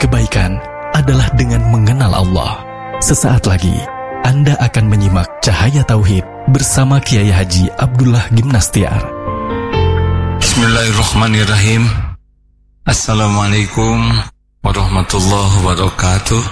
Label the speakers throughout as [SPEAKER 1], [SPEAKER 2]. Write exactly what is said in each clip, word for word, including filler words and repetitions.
[SPEAKER 1] kebaikan adalah dengan mengenal Allah. Sesaat lagi Anda akan menyimak Cahaya Tauhid bersama Kiai Haji Abdullah Gimnastiar.
[SPEAKER 2] Bismillahirrahmanirrahim. Assalamualaikum warahmatullahi wabarakatuh.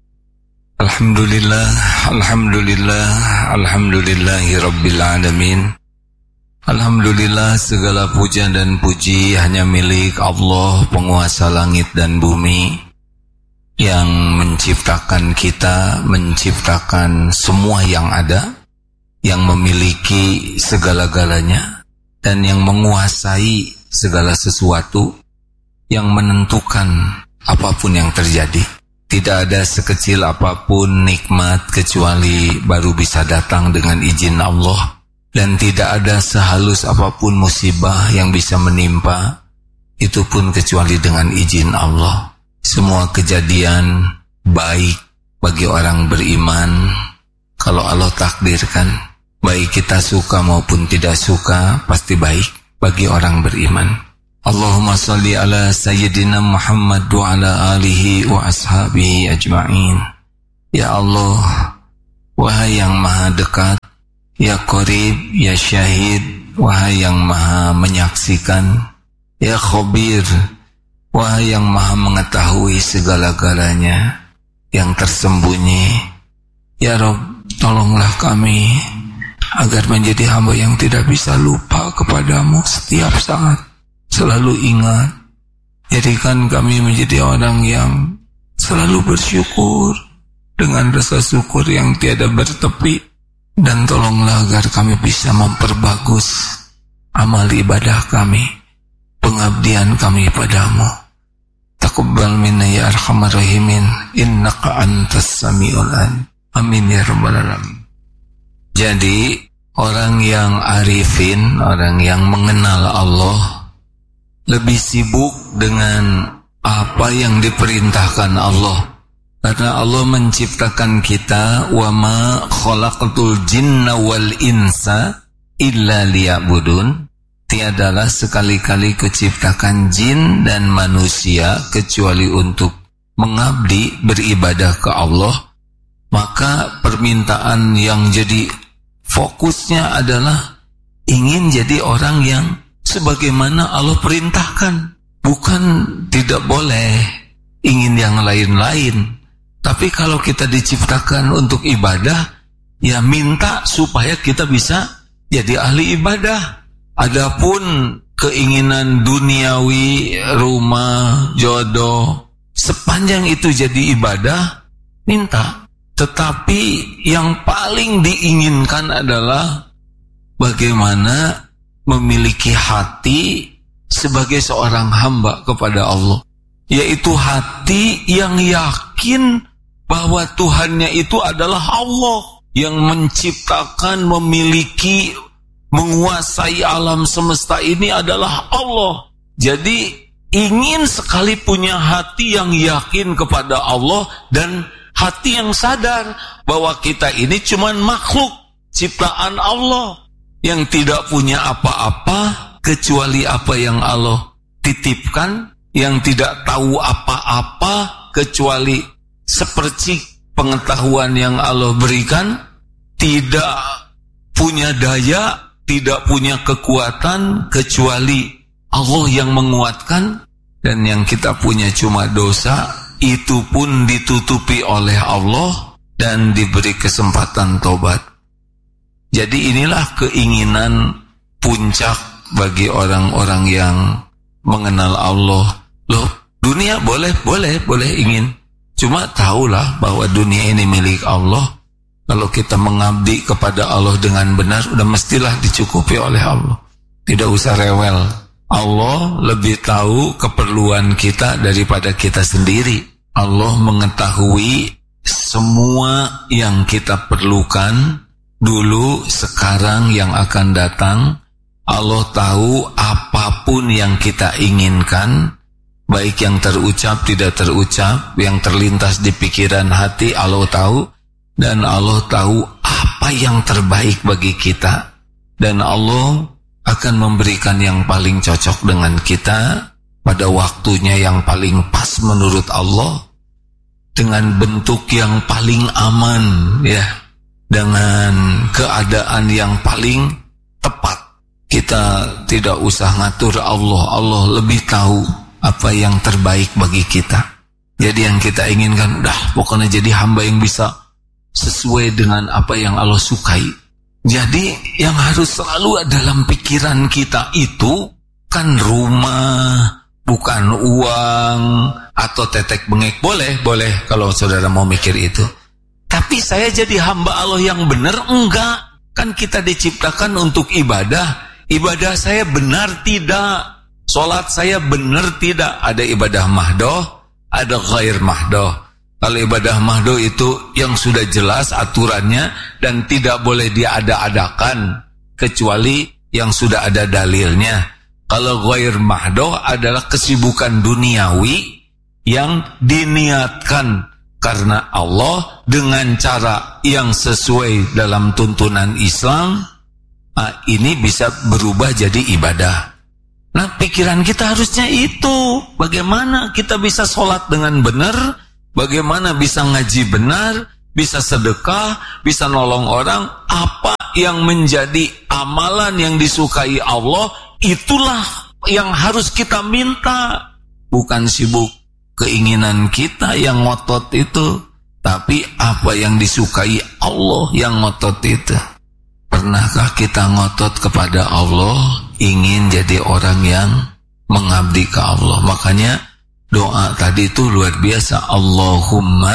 [SPEAKER 2] Alhamdulillah, alhamdulillah, alhamdulillahi rabbil alamin. Alhamdulillah, segala puja dan puji hanya milik Allah, penguasa langit dan bumi, yang menciptakan kita, menciptakan semua yang ada, yang memiliki segala-galanya, dan yang menguasai segala sesuatu, yang menentukan apapun yang terjadi. Tidak ada sekecil apapun nikmat kecuali baru bisa datang dengan izin Allah. Dan tidak ada sehalus apapun musibah yang bisa menimpa, itu pun kecuali dengan izin Allah. Semua kejadian baik bagi orang beriman kalau Allah takdirkan. Baik kita suka maupun tidak suka, pasti baik bagi orang beriman. Allahumma salli ala Sayyidina Muhammad wa ala alihi wa ashabihi ajma'in. Ya Allah, wahai yang maha dekat, ya Qarib, ya Syahid, wahai yang maha menyaksikan, ya Khabir, wahai yang maha mengetahui segala-galanya, yang tersembunyi. Ya Rabb, tolonglah kami agar menjadi hamba yang tidak bisa lupa kepadamu setiap saat, selalu ingat. Jadikan kami menjadi orang yang selalu bersyukur dengan rasa syukur yang tiada bertepi. Dan tolonglah agar kami bisa memperbagus amal ibadah kami, pengabdian kami padamu. Taqabbal minna ya arhamar rahimin, innaka antas samiul alim. Amin ya rabbal alamin. Jadi orang yang arifin, orang yang mengenal Allah, lebih sibuk dengan apa yang diperintahkan Allah. Karena Allah menciptakan kita, wa ma khalaqatul jinna wal insa illa liya'budun. Tiadalah sekali-kali kuciptakan jin dan manusia kecuali untuk mengabdi, beribadah ke Allah. Maka permintaan yang jadi fokusnya adalah ingin jadi orang yang sebagaimana Allah perintahkan. Bukan tidak boleh ingin yang lain-lain. Tapi kalau kita diciptakan untuk ibadah, ya minta supaya kita bisa jadi ahli ibadah. Adapun keinginan duniawi, rumah, jodoh, sepanjang itu jadi ibadah, minta. Tetapi yang paling diinginkan adalah bagaimana memiliki hati sebagai seorang hamba kepada Allah. Yaitu hati yang yakin bahwa Tuhannya itu adalah Allah yang menciptakan, memiliki, menguasai alam semesta ini adalah Allah. Jadi ingin sekali punya hati yang yakin kepada Allah dan hati yang sadar bahwa kita ini cuma makhluk ciptaan Allah yang tidak punya apa-apa kecuali apa yang Allah titipkan, yang tidak tahu apa-apa kecuali seperti pengetahuan yang Allah berikan, tidak punya daya, tidak punya kekuatan kecuali Allah yang menguatkan. Dan yang kita punya cuma dosa, itu pun ditutupi oleh Allah dan diberi kesempatan tobat. Jadi inilah keinginan puncak bagi orang-orang yang mengenal Allah. Loh, dunia boleh, boleh, boleh ingin. Cuma tahulah bahwa dunia ini milik Allah. Kalau kita mengabdi kepada Allah dengan benar, udah mestilah dicukupi oleh Allah. Tidak usah rewel. Allah lebih tahu keperluan kita daripada kita sendiri. Allah mengetahui semua yang kita perlukan, dulu, sekarang, yang akan datang. Allah tahu apapun yang kita inginkan, baik yang terucap, tidak terucap, yang terlintas di pikiran hati, Allah tahu. Dan Allah tahu apa yang terbaik bagi kita. Dan Allah akan memberikan yang paling cocok dengan kita, pada waktunya yang paling pas menurut Allah, dengan bentuk yang paling aman, ya, dengan keadaan yang paling tepat. Kita tidak usah ngatur Allah, Allah lebih tahu apa yang terbaik bagi kita. Jadi yang kita inginkan, dah pokoknya jadi hamba yang bisa sesuai dengan apa yang Allah sukai. Jadi yang harus selalu dalam pikiran kita itu kan rumah, bukan uang atau tetek bengek. Boleh, boleh kalau saudara mau mikir itu. Tapi saya jadi hamba Allah yang benar? Enggak. Kan kita diciptakan untuk ibadah. Ibadah saya benar tidak? Sholat saya benar tidak? Ada ibadah mahdoh, ada ghair mahdoh. Kalau ibadah mahdoh itu yang sudah jelas aturannya dan tidak boleh diada-adakan kecuali yang sudah ada dalilnya. Kalau ghair mahdoh adalah kesibukan duniawi yang diniatkan karena Allah dengan cara yang sesuai dalam tuntunan Islam. Nah, ini bisa berubah jadi ibadah. Nah, pikiran kita harusnya itu. Bagaimana kita bisa sholat dengan benar? Bagaimana bisa ngaji benar? Bisa sedekah? Bisa nolong orang? Apa yang menjadi amalan yang disukai Allah? Itulah yang harus kita minta. Bukan sibuk keinginan kita yang ngotot itu, tapi apa yang disukai Allah yang ngotot itu. Pernahkah kita ngotot kepada Allah, ingin jadi orang yang mengabdi ke Allah? Makanya doa tadi itu luar biasa. Allahumma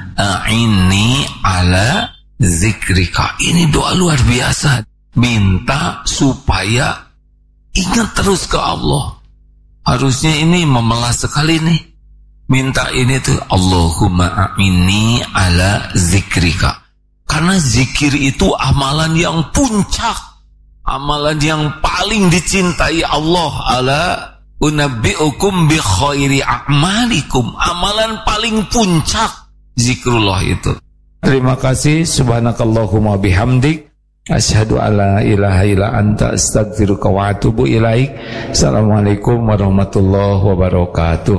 [SPEAKER 2] a'inni ala zikrika. Ini doa luar biasa. Minta supaya ingat terus ke Allah. Harusnya ini memelas sekali nih. Minta ini tuh, Allahumma a'inni ala zikrika. Karena zikir itu amalan yang puncak, amalan yang paling dicintai Allah. Ala unabbi'ukum bi khairi a'malikum. Amalan paling puncak zikrullah itu. Terima kasih. Subhanakallahumma bihamdik, asyhadu alla ilaha illa anta, astaghfiruka wa atubu ilaik. Assalamualaikum warahmatullahi wabarakatuh.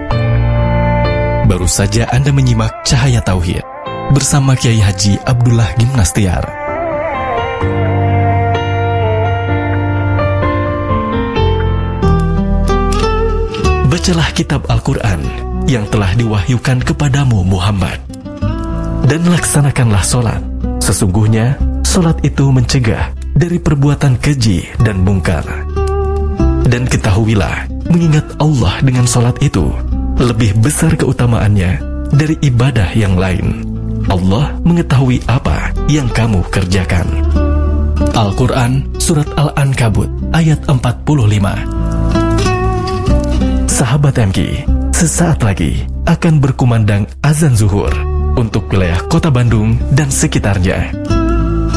[SPEAKER 1] Baru saja Anda menyimak Cahaya Tauhid bersama Kiai Haji Abdullah Gimnastiar. Bacalah kitab Al-Quran yang telah diwahyukan kepadamu Muhammad, dan laksanakanlah solat. Sesungguhnya solat itu mencegah dari perbuatan keji dan mungkar. Dan ketahuilah, mengingat Allah dengan solat itu lebih besar keutamaannya dari ibadah yang lain. Allah mengetahui apa yang kamu kerjakan. Al-Quran Surat Al-Ankabut ayat empat puluh lima. Sahabat M K, sesaat lagi akan berkumandang azan zuhur untuk wilayah Kota Bandung dan sekitarnya.